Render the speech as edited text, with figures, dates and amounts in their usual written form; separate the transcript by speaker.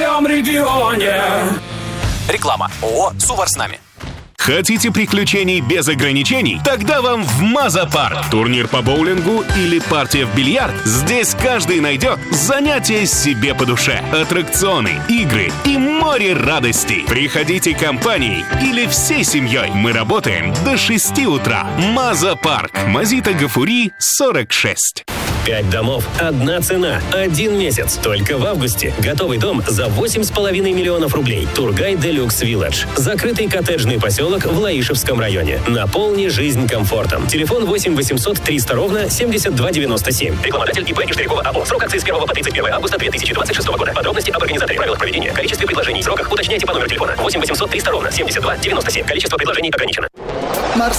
Speaker 1: своем регионе.
Speaker 2: Реклама. ООО «Сувар с нами».
Speaker 3: Хотите приключений без ограничений? Тогда вам в Маза-парк. Турнир по боулингу или партия в бильярд? Здесь каждый найдет занятие себе по душе. Аттракционы, игры и море радостей. Приходите компанией или всей семьей. Мы работаем до 6 утра. Маза-парк. Мазита Гафури, 46.
Speaker 4: 5 домов, одна цена, 1 месяц. Только в августе. Готовый дом за 8,5 миллионов рублей. Тургай Делюкс Вилледж. Закрытый коттеджный поселок в Лаишевском районе. Наполни жизнь комфортом. Телефон 8 800 300 ровно 72 97. Рекламодатель ИП Нижнякова АО. Срок акции с 1 по 31 августа 2026 года. Подробности об организаторе, правилах проведения, количестве предложений и сроках уточняйте по номеру телефона 8 800 300 ровно 72 97. Количество предложений ограничено.